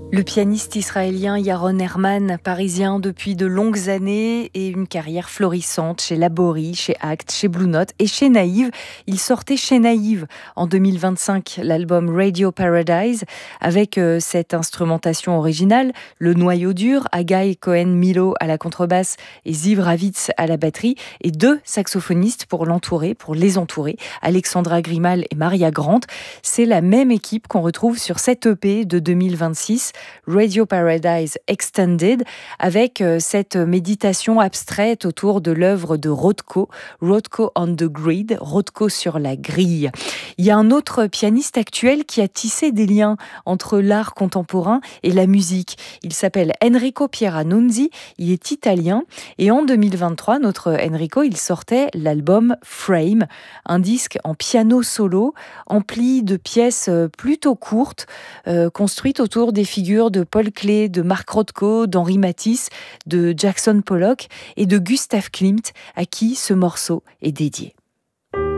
Le pianiste israélien Yaron Herman, parisien depuis de longues années et une carrière florissante chez Labori, chez Act, chez Blue Note et chez Naïve. Il sortait chez Naïve en 2025 l'album Radio Paradise avec cette instrumentation originale, le noyau dur, Agai Cohen-Milo à la contrebasse et Ziv Ravitz à la batterie et deux saxophonistes pour les entourer, Alexandra Grimal et Maria Grant. C'est la même équipe qu'on retrouve sur cette EP de 2026. Radio Paradise Extended, avec cette méditation abstraite autour de l'œuvre de Rothko, Rothko on the Grid, Rothko sur la grille. Il y a un autre pianiste actuel qui a tissé des liens entre l'art contemporain et la musique. Il s'appelle Enrico Pieranunzi, il est italien et en 2023, notre Enrico, il sortait l'album Frame, un disque en piano solo, empli de pièces plutôt courtes, construites autour des figures de Paul Klee, de Marc Rothko, d'Henri Matisse, de Jackson Pollock et de Gustav Klimt, à qui ce morceau est dédié.